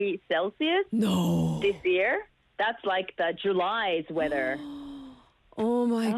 Celsius No. this year. That's like the July's weather. Oh my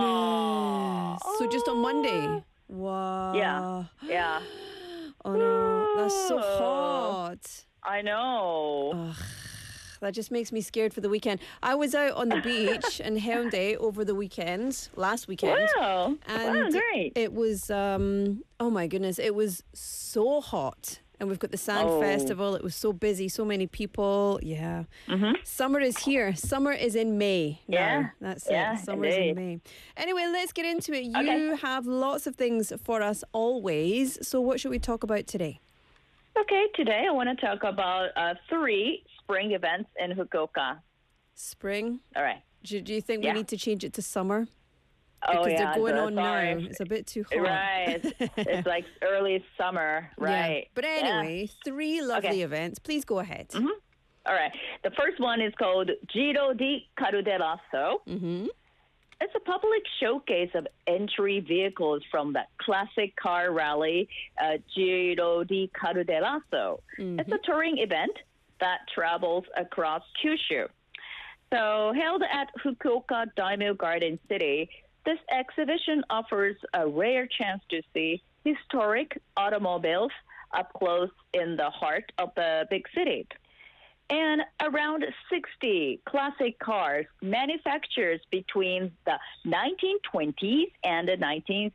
Oh, goodness. So just on Monday. yeah, Wow. yeah. Oh no, that's so Oh, hot. I know. That just makes me scared for the weekend. I was out on the beach in Hendaye over the weekend, last weekend, Wow, wow, and great. it was, oh my goodness, it was so hot. And we've got the Sand Oh, Festival. It was so busy, so many people. Yeah. mm-hmm. Summer is here. Summer is in May now. Yeah, That's it. yeah, Summer is in indeed. May. Anyway, let's get into it. Okay, You have lots of things for us always. So, what should we talk about today? okay. Today I want to talk about three spring events in Fukuoka. Spring. All right. Do you think we Yeah. need to change it to summer? Oh Because they're yeah. going So on now. sorry. It's a bit too hot. Right. It's like early summer. Yeah. Right. But Yeah. anyway, three lovely Okay. events. Please go ahead. Mm-hmm. All right. The first one is called Giro di Carderasso. Mm-hmm. It's a public showcase of entry vehicles from the classic car rally, Giro di Carderasso. It's a touring event that travels across Kyushu. So, held at Fukuoka Daimyo Garden City, this exhibition offers a rare chance to see historic automobiles up close in the heart of the big city. And around 60 classic cars manufactured between the 1920s and the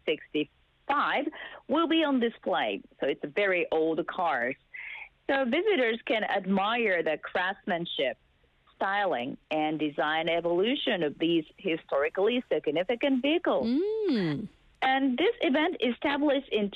1965 will be on display. So it's very old cars. So visitors can admire the craftsmanship, styling, and design evolution of these historically significant vehicles. And this event, established in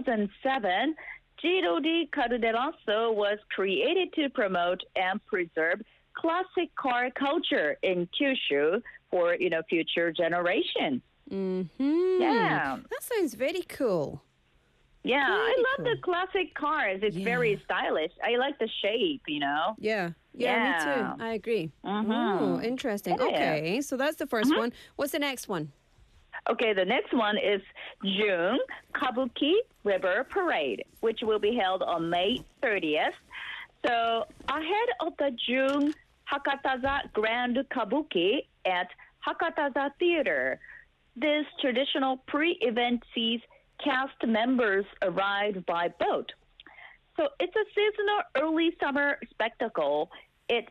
2007, Giro di Carderasso was created to promote and preserve classic car culture in Kyushu for future generations. Mm-hmm. Yeah. That sounds very cool. Yeah, I Very love the cool. classic cars. It's Yeah. very stylish. I like the shape. Yeah. Yeah, Yeah. me too. I agree. Mhm. Oh, interesting. Yeah. Okay, so that's the 1st one. What's the next one? Okay, the next one is June Kabuki River Parade, which will be held on May 30th. So ahead of the June Hakataza Grand Kabuki at Hakataza Theater, this traditional pre-event sees cast members arrive by boat. So it's a seasonal early summer spectacle. It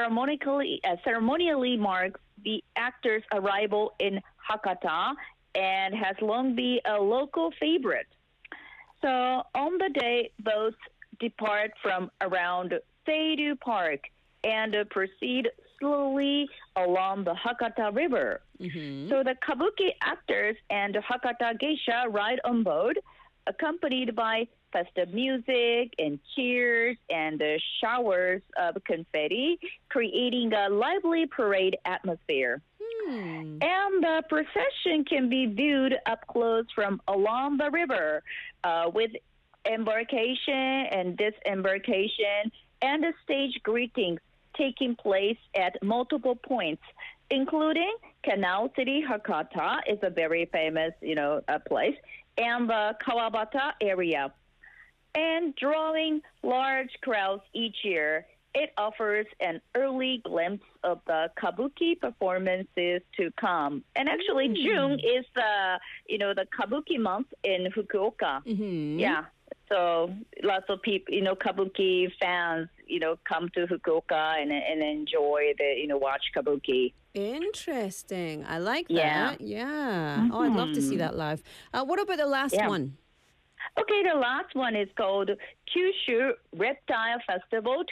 ceremonially marks the actors' arrival in Hakata and has long been a local favorite. So on the day, boats depart from around Seiru Park and proceed slowly along the Hakata River. So the Kabuki actors and the Hakata geisha ride on board, accompanied by festive music and cheers and showers of confetti, creating a lively parade atmosphere. And the procession can be viewed up close from along the river with embarkation and disembarkation and the stage greetings taking place at multiple points, including Canal City Hakata is a very famous, place, and the Kawabata area. And drawing large crowds each year, it offers an early glimpse of the kabuki performances to come. And actually, June is the kabuki month in Fukuoka. Yeah. So lots of people, kabuki fans, come to Fukuoka and enjoy watch kabuki. Interesting. I like Yeah. that. Yeah. Oh, I'd love to see that live. What about the last Yeah. one? Okay, the last one is called Kyushu Reptile Festival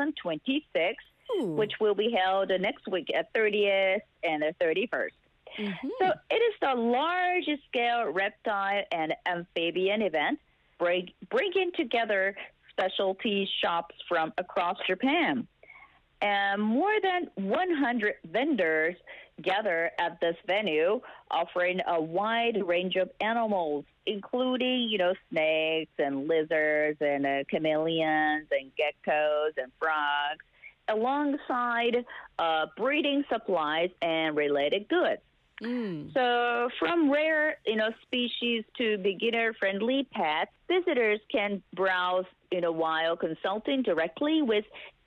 2026, which will be held next week at 30th and the 31st. So it is the largest scale reptile and amphibian event, bringing together specialty shops from across Japan. And more than 100 vendors gather at this venue, offering a wide range of animals, including, snakes and lizards and chameleons and geckos and frogs, alongside breeding supplies and related goods. So from rare, species to beginner-friendly pets, visitors can browse, while consulting directly with